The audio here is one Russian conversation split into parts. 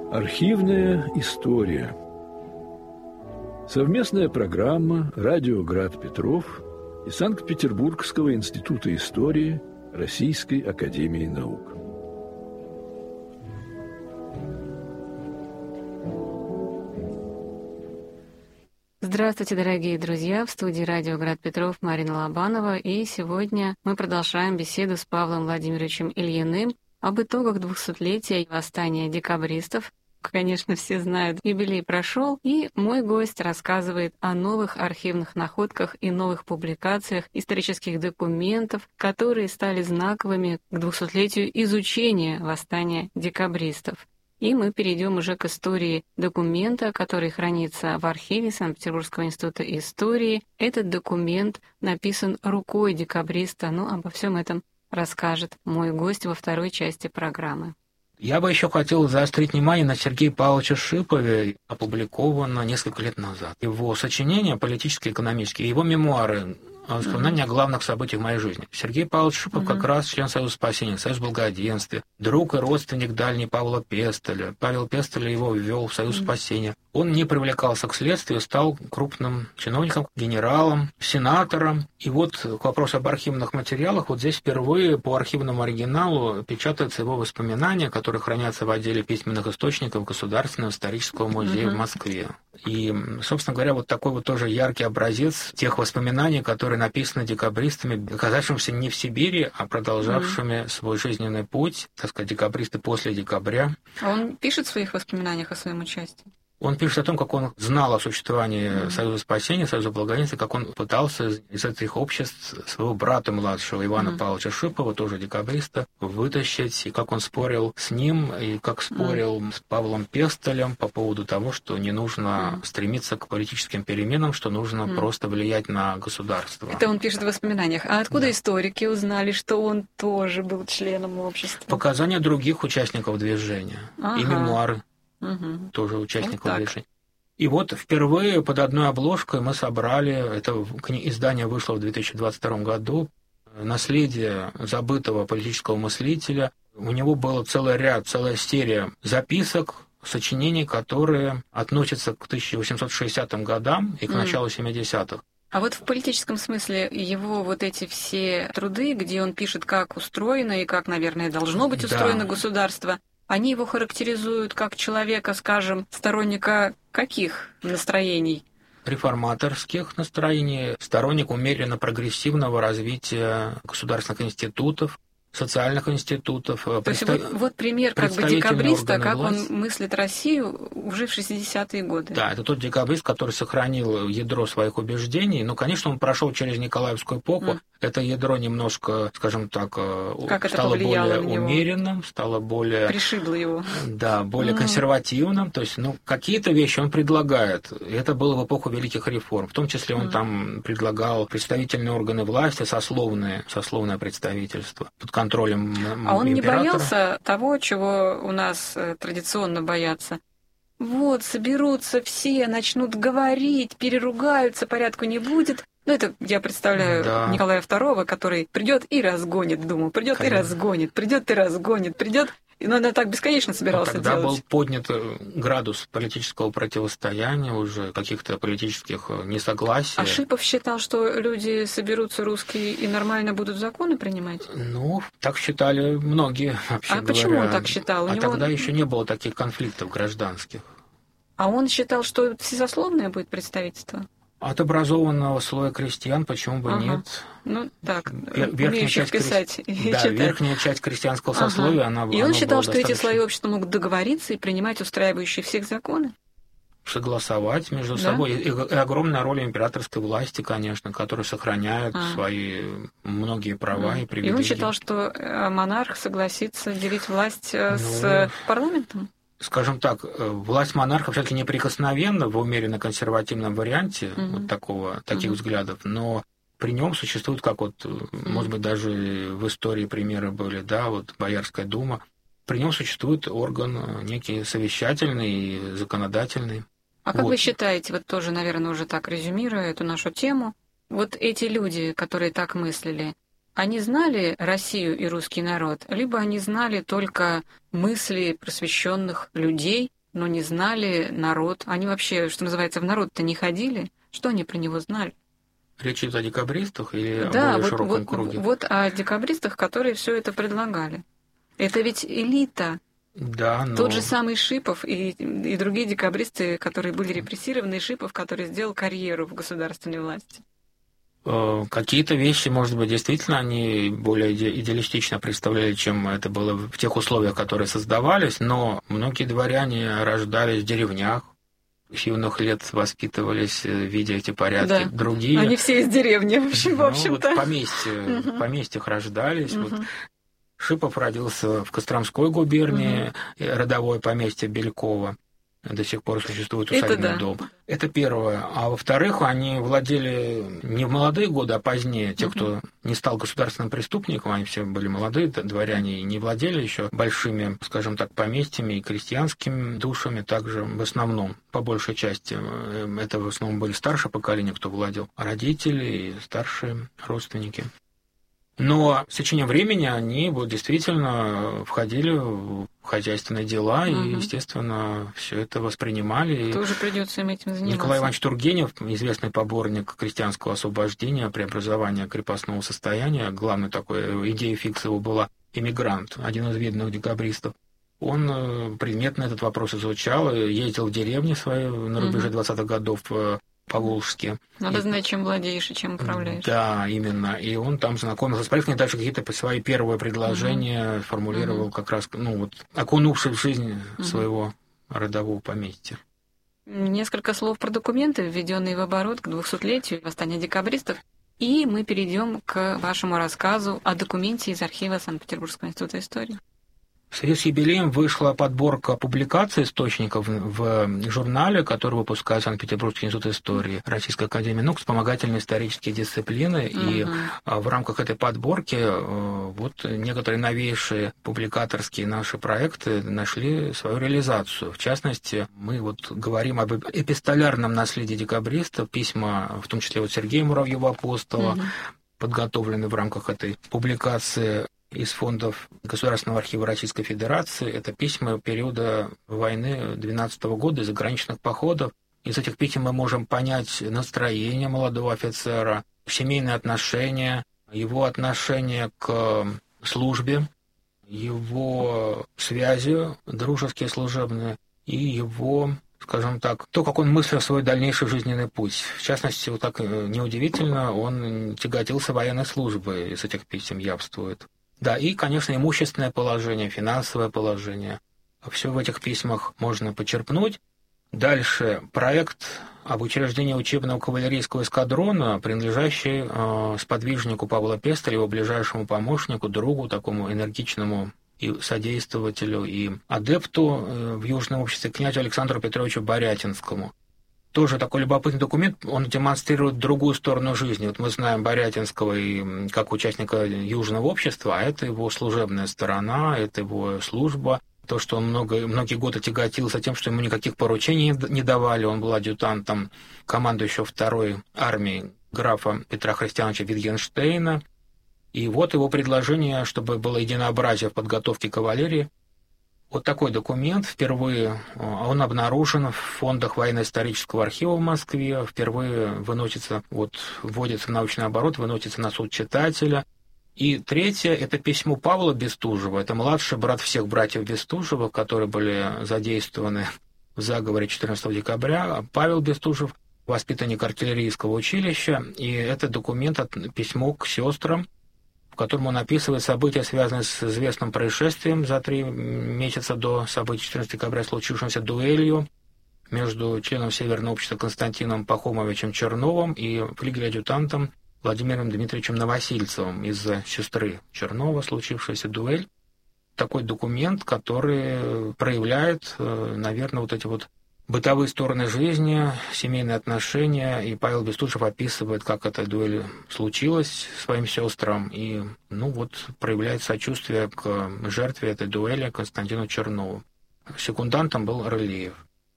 Архивная история. Совместная программа «Радио Град Петров» и Санкт-Петербургского института истории Российской академии наук. Здравствуйте, дорогие друзья! В студии «Радио Град Петров» Марина Лобанова. И сегодня мы продолжаем беседу с Павлом Владимировичем Ильиным об итогах 200-летия восстания декабристов. Конечно, все знают, юбилей прошел, и мой гость рассказывает о новых архивных находках и новых публикациях исторических документов, которые стали знаковыми к 200-летию изучения восстания декабристов. И мы перейдем уже к истории документа, который хранится в архиве Санкт-Петербургского института истории. Этот документ написан рукой декабриста, но обо всем этом расскажет мой гость во второй части программы. Я бы еще хотел заострить внимание на Сергее Павловиче Шипове, опубликовано несколько лет назад. Его сочинения политические-экономические, его мемуары, воспоминания о главных событиях в моей жизни. Сергей Павлович Шипов как раз член Союза спасения, Союз благоденствия, друг и родственник дальний Павла Пестеля. Павел Пестель его ввел в Союз спасения. Он не привлекался к следствию, стал крупным чиновником, генералом, сенатором. И вот к вопросу об архивных материалах, вот здесь впервые по архивному оригиналу печатаются его воспоминания, которые хранятся в отделе письменных источников Государственного исторического музея в Москве. И, собственно говоря, вот такой вот тоже яркий образец тех воспоминаний, которые написаны декабристами, оказавшимися не в Сибири, а продолжавшими свой жизненный путь, так сказать, декабристы после декабря. А он пишет в своих воспоминаниях о своем участии? Он пишет о том, как он знал о существовании Союза спасения, Союза благоденствия, как он пытался из этих обществ своего брата младшего Ивана Павловича Шипова, тоже декабриста, вытащить, и как он спорил с ним, и как спорил с Павлом Пестелем по поводу того, что не нужно стремиться к политическим переменам, что нужно просто влиять на государство. Это он пишет в воспоминаниях. А откуда историки узнали, что он тоже был членом общества? Показания других участников движения и мемуары. Тоже участников движения. И вот впервые под одной обложкой мы собрали, это издание вышло в 2022 году, наследие забытого политического мыслителя. У него был целый ряд, целая серия записок, сочинений, которые относятся к 1860 годам и к началу 70-х. А вот в политическом смысле его вот эти все труды, где он пишет, как устроено и как, наверное, должно быть устроено государство, они его характеризуют как человека, скажем, сторонника каких настроений? Реформаторских настроений, сторонник умеренно прогрессивного развития государственных институтов, социальных институтов. То есть вот пример как бы декабриста, как власти. Он мыслит Россию уже в 60-е годы. Да, это тот декабрист, который сохранил ядро своих убеждений. Ну, конечно, он прошел через Николаевскую эпоху. Это ядро немножко, скажем так, стало более умеренным, стало более... Пришибло его. Да, более консервативным. То есть, какие-то вещи он предлагает. И это было в эпоху великих реформ. В том числе он там предлагал представительные органы власти, сословное представительство под контролем императора. А он не боялся того, чего у нас традиционно боятся? Вот, соберутся все, начнут говорить, переругаются, порядку не будет. Это я представляю Николая II, который придет и разгонит Думу, придет и разгонит, придет и разгонит, придет. И он так бесконечно собирался тогда делать. Был поднят градус политического противостояния, уже каких-то политических несогласий. А Шипов считал, что люди соберутся русские и нормально будут законы принимать? Так считали многие, вообще говоря. Почему он так считал? Тогда еще не было таких конфликтов гражданских. А он считал, что всесословное будет представительство? От образованного слоя крестьян почему бы нет? Верхняя часть писать и читать. Верхняя часть крестьянского сословия, она И он считал, что эти слои общества могут договориться и принимать устраивающие всех законы? Согласовать между собой. И огромная роль императорской власти, конечно, которая сохраняет свои многие права и привилегии. И он считал, что монарх согласится делить власть с парламентом? Скажем так, власть монарха все-таки неприкосновенна в умеренно консервативном варианте таких взглядов, но при нем существует, может быть, даже в истории примеры были, Боярская дума, при нем существует орган некий совещательный и законодательный. А как вы считаете, тоже, наверное, уже так резюмируя эту нашу тему, вот эти люди, которые так мыслили, они знали Россию и русский народ, либо они знали только мысли просвещенных людей, но не знали народ. Они вообще, что называется, в народ-то не ходили. Что они про него знали? Речь идет о декабристах или да, о более широком круге? Вот о декабристах, которые все это предлагали. Это ведь элита. Да, но... Тот же самый Шипов и другие декабристы, которые были репрессированы, и Шипов, который сделал карьеру в государственной власти. Какие-то вещи, может быть, действительно они более идеалистично представляли, чем это было в тех условиях, которые создавались, но многие дворяне рождались в деревнях, с юных лет воспитывались, видя эти порядки. Да. Другие... Они все из деревни, в общем-то. Вот в поместьях рождались. Вот. Шипов родился в Костромской губернии, родовое поместье Белькова. До сих пор существует усадебный дом. Это первое. А во-вторых, они владели не в молодые годы, а позднее. Те, кто не стал государственным преступником, они все были молодые дворяне и не владели еще большими, скажем так, поместьями и крестьянскими душами. Также в основном, по большей части, это в основном были старшее поколение, кто владел, родители и старшие родственники. Но с течением времени они вот действительно входили в хозяйственные дела и, естественно, все это воспринимали. Тоже придется им этим заниматься. Николай Иванович Тургенев, известный поборник крестьянского освобождения, преобразования крепостного состояния, главной такой идеей фикс его была «Эмигрант», один из видных декабристов. Он предметно этот вопрос изучал, ездил в деревни свои на рубеже 20-х годов по-волжски. Надо знать, чем владеешь и чем управляешь. Да, именно. И он там знакомился с проектами, даже какие-то свои первые предложения формулировал как раз, окунувшись в жизнь своего родового поместья. Несколько слов про документы, введенные в оборот к 200-летию восстания декабристов, и мы перейдем к вашему рассказу о документе из архива Санкт-Петербургского института истории. В связи с юбилеем вышла подборка публикаций источников в журнале, который выпускает Санкт-Петербургский институт истории Российской академии наук, вспомогательные исторические дисциплины. И в рамках этой подборки вот некоторые новейшие публикаторские наши проекты нашли свою реализацию. В частности, мы вот говорим об эпистолярном наследии декабристов, письма, в том числе вот Сергея Муравьева-Апостола, подготовленные в рамках этой публикации из фондов Государственного архива Российской Федерации. Это письма периода войны 12 года, заграничных походов. Из этих писем мы можем понять настроение молодого офицера, семейные отношения, его отношение к службе, его связи дружеские, служебные, и его, скажем так, то, как он мыслил свой дальнейший жизненный путь. В частности, вот так неудивительно, он тяготился военной службой, из этих писем явствует. Да, и, конечно, имущественное положение, финансовое положение. Все в этих письмах можно почерпнуть. Дальше проект об учреждении учебного кавалерийского эскадрона, принадлежащий сподвижнику Павла Пестеля, его ближайшему помощнику, другу, такому энергичному и содействователю, и адепту в Южном обществе, князю Александру Петровичу Борятинскому. Тоже такой любопытный документ, он демонстрирует другую сторону жизни. Вот мы знаем Борятинского и как участника Южного общества, а это его служебная сторона, это его служба. То, что он многие годы тяготился тем, что ему никаких поручений не давали. Он был адъютантом командующего второй армией графа Петра Христиановича Витгенштейна. И вот его предложение, чтобы было единообразие в подготовке кавалерии. Вот такой документ впервые, он обнаружен в фондах военно-исторического архива в Москве, впервые вводится в научный оборот, выносится на суд читателя. И третье – это письмо Павла Бестужева, это младший брат всех братьев Бестужевых, которые были задействованы в заговоре 14 декабря. Павел Бестужев, воспитанник артиллерийского училища, и это документ, письмо к сестрам, в котором он описывает события, связанные с известным происшествием за 3 месяца до событий 14 декабря, случившимся дуэлью между членом Северного общества Константином Пахомовичем Черновым и флигель-адъютантом Владимиром Дмитриевичем Новосильцевым из-за сестры Чернова, случившаяся дуэль. Такой документ, который проявляет, наверное, вот эти вот бытовые стороны жизни, семейные отношения, и Павел Бестужев описывает, как эта дуэль случилась своим сестрам, и, проявляет сочувствие к жертве этой дуэли Константину Чернову. Секундантом был Рылеев.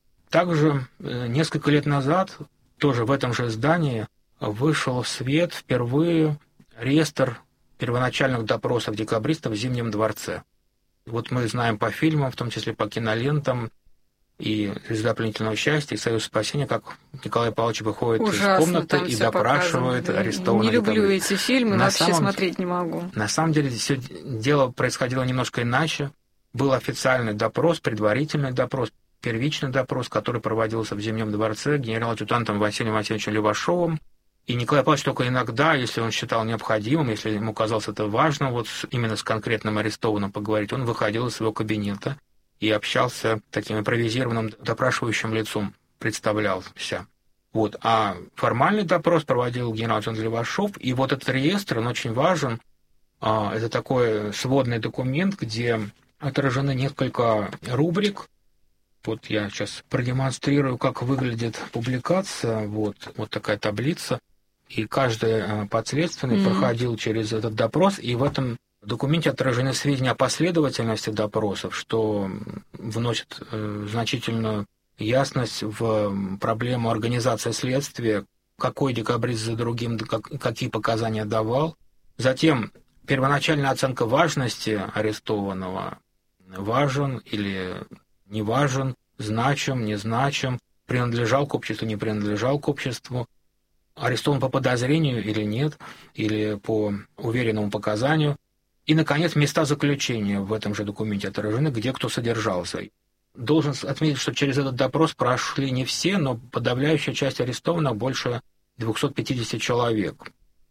Также несколько лет назад, тоже в этом же издании, вышел в свет впервые реестр первоначальных допросов декабристов в Зимнем дворце. Вот мы знаем по фильмам, в том числе по кинолентам, и «Звезда пленительного счастья», и «Союз спасения», как Николай Павлович выходит Ужасно, из комнаты и допрашивает арестованных. Не люблю эти фильмы, вообще смотреть не могу. На самом деле все дело происходило немножко иначе. Был официальный допрос, предварительный допрос, первичный допрос, который проводился в Зимнем дворце генерал-адъютантом Василием Васильевичем Левашовым. И Николай Павлович только иногда, если он считал необходимым, если ему казалось это важно, вот именно с конкретным арестованным поговорить, он выходил из своего кабинета и общался таким импровизированным допрашивающим лицом, представлялся. Вот. А формальный допрос проводил генерал-адъютант Левашов, и вот этот реестр, он очень важен. Это такой сводный документ, где отражены несколько рубрик. Вот я сейчас продемонстрирую, как выглядит публикация. Вот такая таблица. И каждый подследственный проходил через этот допрос, и в этом документе отражены сведения о последовательности допросов, что вносит значительную ясность в проблему организации следствия, какой декабрист за другим, какие показания давал. Затем первоначальная оценка важности арестованного. Важен или не важен, значим, не значим, принадлежал к обществу, не принадлежал к обществу, арестован по подозрению или нет, или по уверенному показанию. И, наконец, места заключения в этом же документе отражены, где кто содержался. Должен отметить, что через этот допрос прошли не все, но подавляющая часть арестованных, больше 250 человек.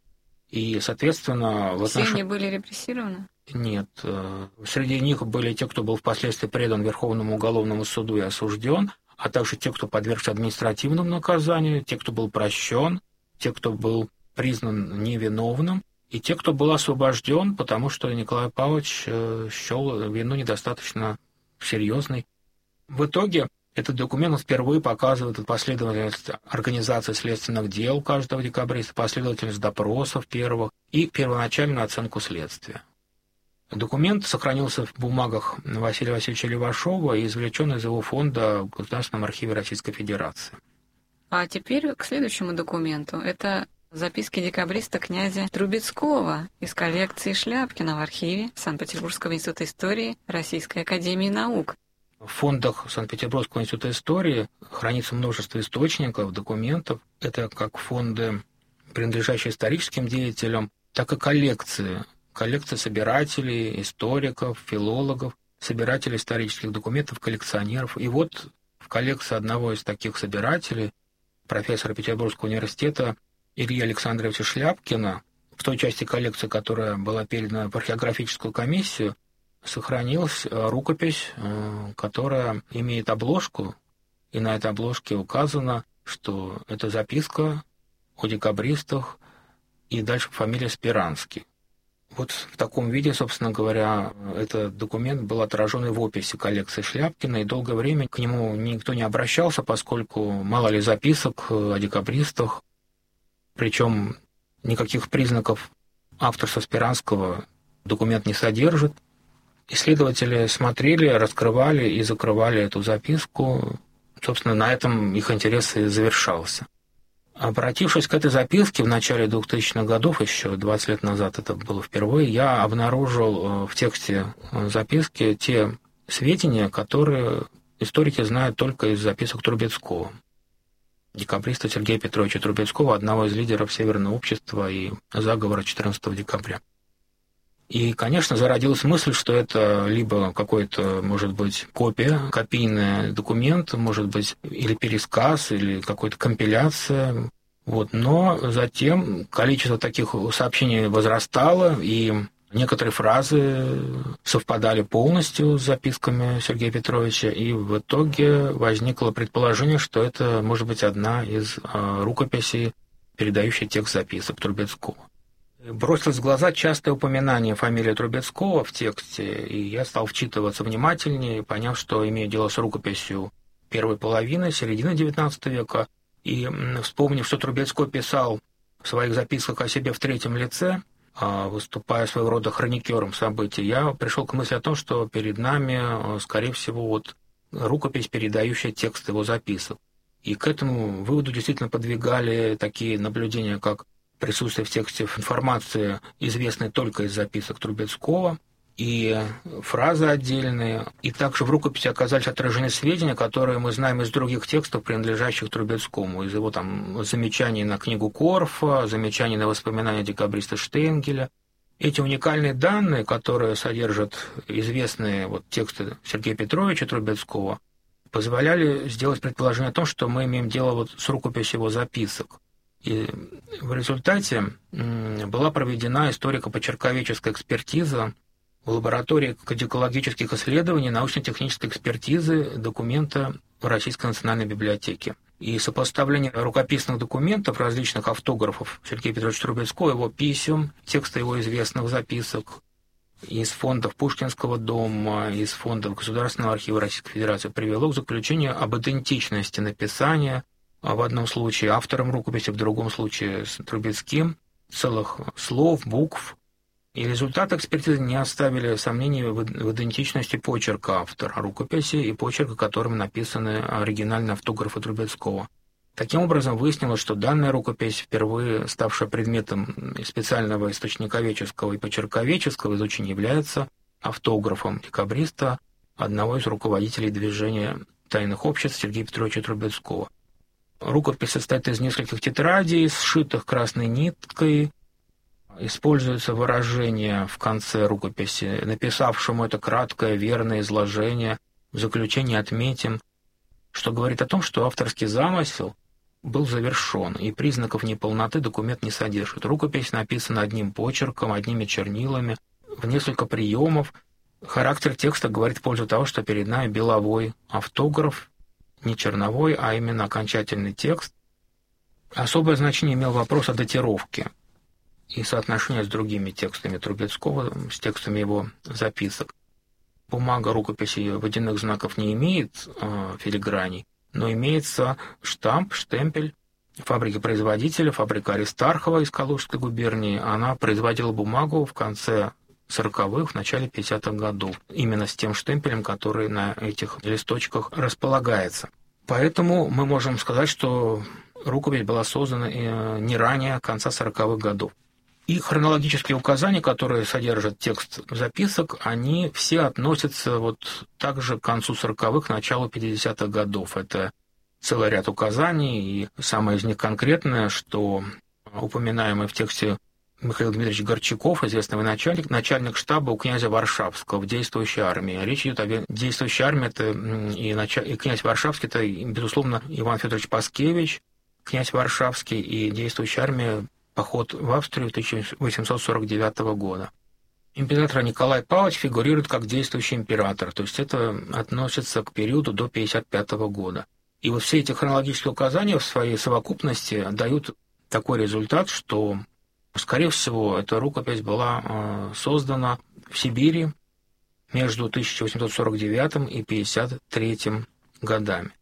И, соответственно... Все они были репрессированы? Нет. Среди них были те, кто был впоследствии предан Верховному уголовному суду и осужден, а также те, кто подвергся административному наказанию, те, кто был прощен, те, кто был признан невиновным, и те, кто был освобожден, потому что Николай Павлович счел вину недостаточно серьезной. В итоге этот документ впервые показывает последовательность организации следственных дел каждого декабриста, последовательность допросов первых и первоначальную оценку следствия. Документ сохранился в бумагах Василия Васильевича Левашова и извлечен из его фонда в Государственном архиве Российской Федерации. А теперь к следующему документу. Это записки декабриста князя Трубецкого из коллекции Шляпкина в архиве Санкт-Петербургского института истории Российской академии наук. В фондах Санкт-Петербургского института истории хранится множество источников, документов. Это как фонды, принадлежащие историческим деятелям, так и коллекции собирателей, историков, филологов, собирателей исторических документов, коллекционеров. И вот в коллекции одного из таких собирателей, профессора Петербургского университета Ильи Александровича Шляпкина, в той части коллекции, которая была передана в археографическую комиссию, сохранилась рукопись, которая имеет обложку, и на этой обложке указано, что это записка о декабристах, и дальше фамилия Спиранский. Вот в таком виде, собственно говоря, этот документ был отражен и в описи коллекции Шляпкина, и долгое время к нему никто не обращался, поскольку мало ли записок о декабристах, причем никаких признаков авторства Спиранского документ не содержит. Исследователи смотрели, раскрывали и закрывали эту записку. Собственно, на этом их интерес и завершался. Обратившись к этой записке в начале 2000-х годов, еще 20 лет назад это было впервые, я обнаружил в тексте записки те сведения, которые историки знают только из записок Трубецкого, декабриста Сергея Петровича Трубецкого, одного из лидеров Северного общества и заговора 14 декабря. И, конечно, зародилась мысль, что это либо какой-то, может быть, копийный документ, может быть, или пересказ, или какая-то компиляция. Вот. Но затем количество таких сообщений возрастало, и некоторые фразы совпадали полностью с записками Сергея Петровича, и в итоге возникло предположение, что это может быть одна из рукописей, передающих текст записок Трубецкого. Бросилось в глаза частое упоминание фамилии Трубецкого в тексте, и я стал вчитываться внимательнее, поняв, что имею дело с рукописью первой половины, середины XIX века, и вспомнив, что Трубецкой писал в своих записках о себе в третьем лице, выступая своего рода хроникером событий, я пришел к мысли о том, что перед нами, скорее всего, вот рукопись, передающая текст его записок. И к этому выводу действительно подвигали такие наблюдения, как присутствие в тексте информации, известной только из записок Трубецкого, и фразы отдельные. И также в рукописи оказались отражены сведения, которые мы знаем из других текстов, принадлежащих Трубецкому, из его там замечаний на книгу Корфа, замечаний на воспоминания декабриста Штейнгеля. Эти уникальные данные, которые содержат известные тексты Сергея Петровича Трубецкого, позволяли сделать предположение о том, что мы имеем дело с рукописью его записок. И в результате была проведена историко-почерковедческая экспертиза в лаборатории кодикологических исследований научно-технической экспертизы документа в Российской национальной библиотеке. И сопоставление рукописных документов, различных автографов Сергея Петровича Трубецкого, его писем, текста его известных записок из фондов Пушкинского дома, из фондов Государственного архива Российской Федерации привело к заключению об идентичности написания, в одном случае автором рукописи, в другом случае с Трубецким, целых слов, букв. И результаты экспертизы не оставили сомнений в идентичности почерка автора рукописи и почерка, которым написаны оригинальные автографы Трубецкого. Таким образом, выяснилось, что данная рукопись, впервые ставшая предметом специального источниковедческого и почерковедческого изучения, является автографом декабриста, одного из руководителей движения тайных обществ Сергея Петровича Трубецкого. Рукопись состоит из нескольких тетрадей, сшитых красной ниткой. Используется выражение в конце рукописи, написавшему это краткое, верное изложение, в заключении отметим, что говорит о том, что авторский замысел был завершен, и признаков неполноты документ не содержит. Рукопись написана одним почерком, одними чернилами, в несколько приемов. Характер текста говорит в пользу того, что перед нами беловой автограф, не черновой, а именно окончательный текст. Особое значение имел вопрос о датировке и соотношение с другими текстами Трубецкого, с текстами его записок. Бумага рукописи водяных знаков не имеет филиграней, но имеется штамп, штемпель фабрики-производителя, фабрика Аристархова из Калужской губернии. Она производила бумагу в конце 40-х, в начале 50-х годов, именно с тем штемпелем, который на этих листочках располагается. Поэтому мы можем сказать, что рукопись была создана не ранее конца 40-х годов. И хронологические указания, которые содержат текст записок, они все относятся также к концу 40-х, началу 50-х годов. Это целый ряд указаний, и самое из них конкретное, что упоминаемый в тексте Михаил Дмитриевич Горчаков, известный начальник штаба у князя Варшавского в действующей армии. Речь идет о действующей армии, это и князь Варшавский, это, безусловно, Иван Федорович Паскевич, князь Варшавский, и действующая армия, поход в Австрию 1849 года. Император Николай Павлович фигурирует как действующий император, то есть это относится к периоду до 1955 года. И все эти хронологические указания в своей совокупности дают такой результат, что, скорее всего, эта рукопись была создана в Сибири между 1849 и 1953 годами.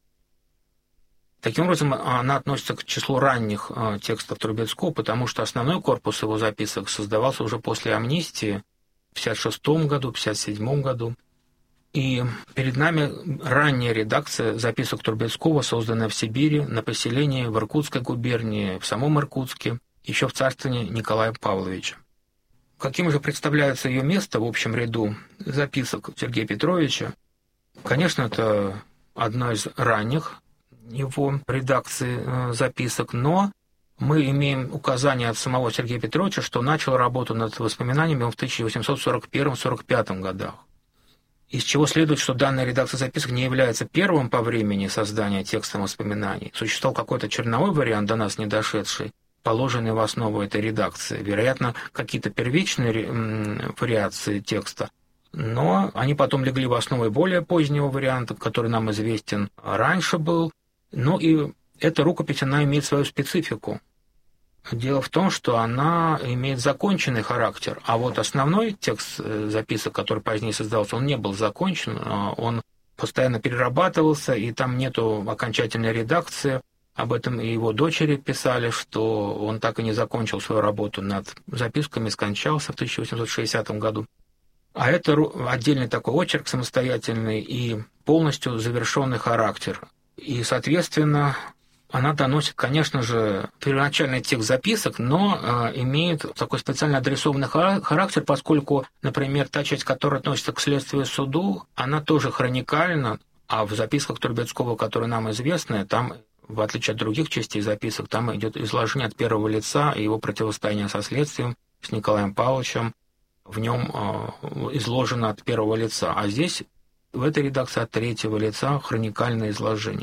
Таким образом, она относится к числу ранних текстов Трубецкого, потому что основной корпус его записок создавался уже после амнистии в 1956 году, 1957 году. И перед нами ранняя редакция записок Трубецкого, созданная в Сибири, на поселении в Иркутской губернии, в самом Иркутске, еще в царствовании Николая Павловича. Каким же представляется ее место в общем ряду записок Сергея Петровича? Конечно, это одна из ранних его редакции записок, но мы имеем указание от самого Сергея Петровича, что начал работу над воспоминаниями он в 1841-45 годах. Из чего следует, что данная редакция записок не является первым по времени создания текста воспоминаний. Существовал какой-то черновой вариант, до нас не дошедший, положенный в основу этой редакции. Вероятно, какие-то первичные вариации текста, но они потом легли в основу и более позднего варианта, который нам известен раньше был. Ну и эта рукопись, она имеет свою специфику. Дело в том, что она имеет законченный характер, а основной текст записок, который позднее создался, он не был закончен, он постоянно перерабатывался, и там нету окончательной редакции. Об этом и его дочери писали, что он так и не закончил свою работу над записками, скончался в 1860 году. А это отдельный такой очерк самостоятельный и полностью завершенный характер. И, соответственно, Она доносит, конечно же, первоначальный текст записок, но имеет такой специально адресованный характер, поскольку, например, та часть, которая относится к следствию суду, она тоже хроникальна, а в записках Трубецкого, которые нам известны, там, в отличие от других частей записок, там идет изложение от первого лица и его противостояние со следствием, с Николаем Павловичем, в нем изложено от первого лица, а здесь, в этой редакции, от третьего лица хроникальное изложение.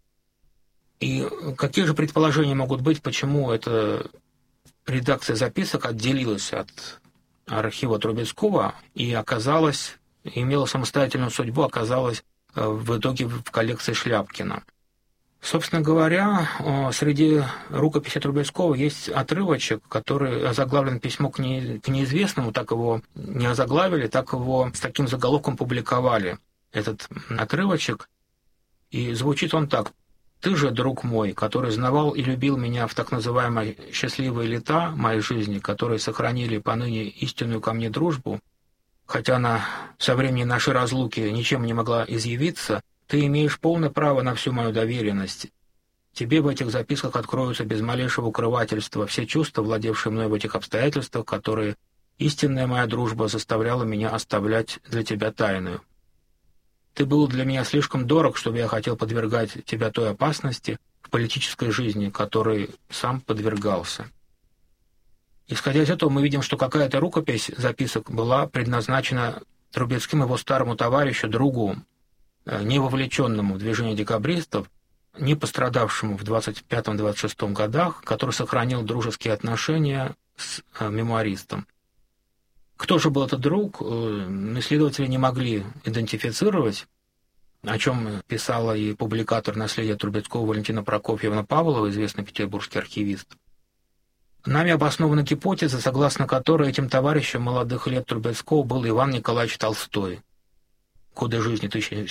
И какие же предположения могут быть, почему эта редакция записок отделилась от архива Трубецкого и оказалась, имела самостоятельную судьбу, оказалась в итоге в коллекции Шляпкина? Собственно говоря, среди рукописей Трубецкого есть отрывочек, который озаглавлен «Письмо к неизвестному», так его не озаглавили, так его с таким заголовком публиковали, этот отрывочек, и звучит он так: «Ты же, друг мой, который знавал и любил меня в так называемые счастливые лета моей жизни, которые сохранили поныне истинную ко мне дружбу, хотя она со времени нашей разлуки ничем не могла изъявиться, ты имеешь полное право на всю мою доверенность. Тебе в этих записках откроются без малейшего укрывательства все чувства, владевшие мной в этих обстоятельствах, которые истинная моя дружба заставляла меня оставлять для тебя тайную. Ты был для меня слишком дорог, чтобы я хотел подвергать тебя той опасности в политической жизни, которой сам подвергался». Исходя из этого, мы видим, что какая-то рукопись записок была предназначена Трубецким его старому товарищу, другу, не вовлеченному в движение декабристов, не пострадавшему в 25-26 годах, который сохранил дружеские отношения с мемуаристом. Кто же был этот друг, исследователи не могли идентифицировать, о чем писала и публикатор наследия Трубецкого Валентина Прокофьевна Павлова, известный петербургский архивист. Нами обоснована гипотеза, согласно которой этим товарищем молодых лет Трубецкого был Иван Николаевич Толстой. Годы жизни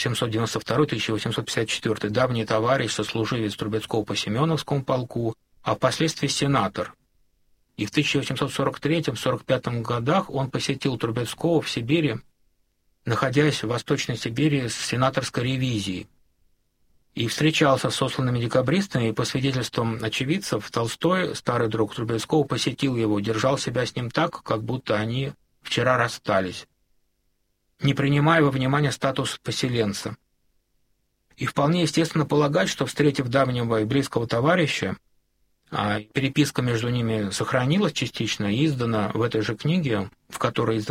1792-1854, давний товарищ, сослуживец Трубецкого по Семеновскому полку, а впоследствии сенатор. И в 1843-45 годах он посетил Трубецкого в Сибири, находясь в Восточной Сибири с сенаторской ревизией. И встречался с сосланными декабристами, и по свидетельствам очевидцев, Толстой, старый друг Трубецкого, посетил его, держал себя с ним так, как будто они вчера расстались, не принимая во внимание статус поселенца. И вполне естественно полагать, что, встретив давнего и близкого товарища, а переписка между ними сохранилась частично и издана в этой же книге, в которой